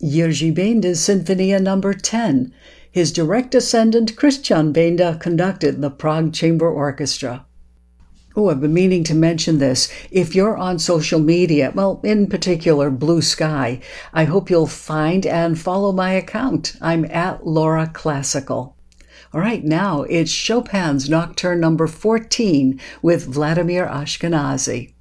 Jiří Benda's Sinfonia No. 10. His direct descendant Christian Benda conducted the Prague Chamber Orchestra. Oh, I've been meaning to mention this. If you're on social media, well, in particular Blue Sky, I hope you'll find and follow my account. I'm at Laura Classical. All right, now it's Chopin's Nocturne No. 14 with Vladimir Ashkenazy.